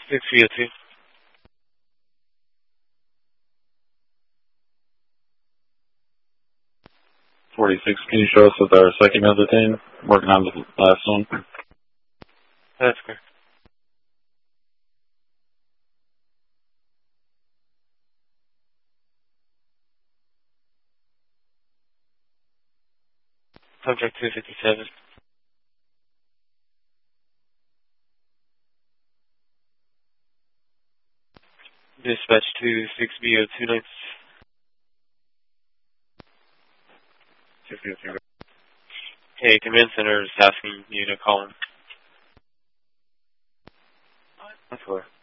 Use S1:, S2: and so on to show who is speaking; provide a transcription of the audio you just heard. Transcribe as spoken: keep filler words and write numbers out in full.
S1: six V O two.
S2: forty-six, can you show us with our second other team? Working on the last one.
S1: That's correct. Subject two fifty-seven. Dispatch to six V O two nights. six V O two. Hey, command center is asking you to call him. That's correct.